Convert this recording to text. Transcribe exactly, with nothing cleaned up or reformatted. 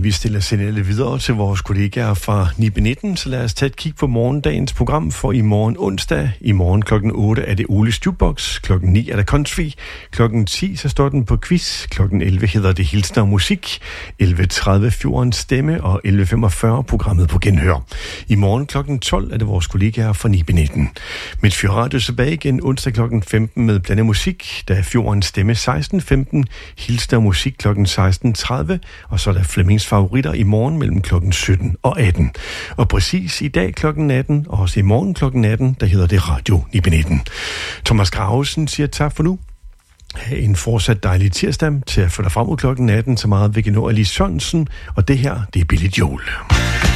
vi stiller signalet videre til vores kollegaer fra Nibe nitten, så lad os tage et kig på morgendagens program, for i morgen onsdag, i morgen klokken otte er det Oles Jukebox, klokken ni er der Country, klokken ti så står den på quiz, klokken elleve hedder det Hilsner Musik, elleve tredive Fjordens Stemme og elleve femogfyrre programmet på genhør. I morgen klokken tolv er det vores kollegaer fra Nibe nitten. Mit Fjordradio tilbage igen onsdag klokken femten med blandet musik, der er Fjordens Stemme seksten femten, Hilsner Musik klokken seksten tredive, og så er der Flemmings Favoritter i morgen mellem klokken sytten og atten. Og præcis i dag klokken atten, og også i morgen klokken atten, der hedder det Radio Nibe nitten. Thomas Gravesen siger tak for nu. Ha' en fortsat dejlig tirsdag til at få dig frem ud klokken atten, så meget vi kan nå Alice Sørensen, og det her, det er Billy Joel.